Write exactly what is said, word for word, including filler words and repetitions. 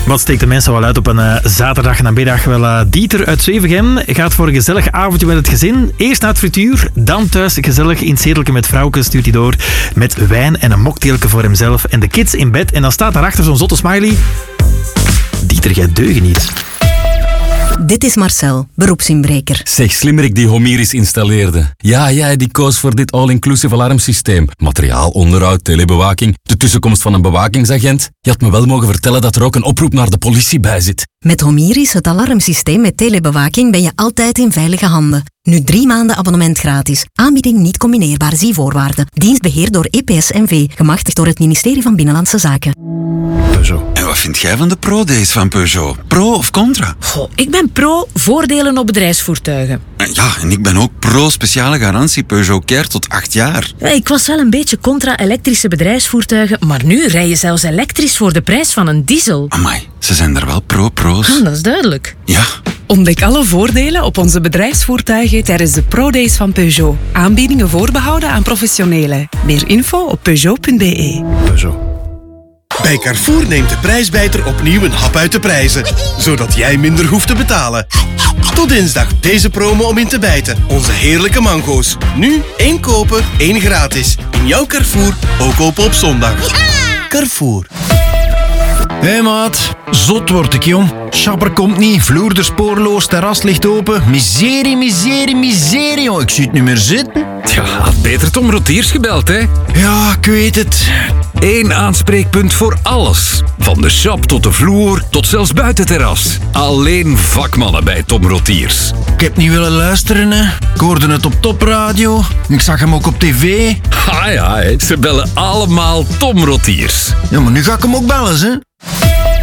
Wat steekt de mensen wel uit op een uh, zaterdagnamiddag? Wel, uh, Dieter uit Zwevegem gaat voor een gezellig avondje met het gezin. Eerst naar het frituur, dan thuis gezellig in het zeteltje met vrouwke stuurt hij door. Met wijn en een mocktailje voor hemzelf en de kids in bed. En dan staat daarachter zo'n zotte smiley. Dieter, jij deugen niet. Dit is Marcel, beroepsinbreker. Zeg, slimmerik die Homiris installeerde. Ja, jij die koos voor dit all-inclusive alarmsysteem. Materiaal, onderhoud, telebewaking, de tussenkomst van een bewakingsagent. Je had me wel mogen vertellen dat er ook een oproep naar de politie bij zit. Met Homiris, het alarmsysteem met telebewaking, ben je altijd in veilige handen. Nu drie maanden abonnement gratis. Aanbieding niet combineerbaar, zie voorwaarden. Dienst beheerd door E P S N V, gemachtigd door het ministerie van Binnenlandse Zaken. Peugeot. En wat vind jij van de Pro-Days van Peugeot? Pro of contra? Goh, ik ben pro voordelen op bedrijfsvoertuigen. Ja, en ik ben ook pro speciale garantie Peugeot Care tot acht jaar. Ja, ik was wel een beetje contra elektrische bedrijfsvoertuigen, maar nu rij je zelfs elektrisch voor de prijs van een diesel. Amai, ze zijn er wel pro-pro's. Ah, dat is duidelijk. Ja. Ontdek alle voordelen op onze bedrijfsvoertuigen tijdens de Pro-Days van Peugeot. Aanbiedingen voorbehouden aan professionelen. Meer info op peugeot punt b e. Peugeot. Bij Carrefour neemt de prijsbijter opnieuw een hap uit de prijzen, zodat jij minder hoeft te betalen. Tot dinsdag deze promo om in te bijten. Onze heerlijke mango's. Nu één kopen, één gratis. In jouw Carrefour, ook open op zondag. Carrefour. Hé hey maat, zot word ik jong. Schapper komt niet, vloer er spoorloos, terras ligt open. Miserie, miserie, miserie jong. Ik zie het niet meer zitten. Tja, had beter Tom Rotiers gebeld, hè? Ja, ik weet het. Eén aanspreekpunt voor alles. Van de shop tot de vloer, tot zelfs buitenterras. Alleen vakmannen bij Tom Rotiers. Ik heb niet willen luisteren, hè. Ik hoorde het op topradio. Ik zag hem ook op tv. Ah ja, hè. Ze bellen allemaal Tom Rotiers. Ja, maar nu ga ik hem ook bellen, hè.